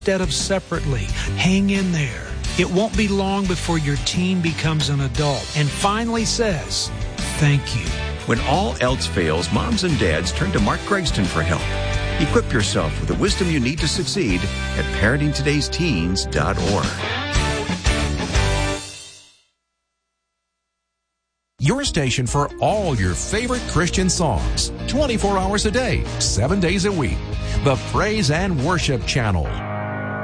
instead of separately. Hang in there. It won't be long before your teen becomes an adult and finally says, thank you. When all else fails, moms and dads turn to Mark Gregston for help. Equip yourself with the wisdom you need to succeed at parentingtodaysteens.org. Your station for all your favorite Christian songs, 24 hours a day, 7 days a week. The Praise and Worship Channel.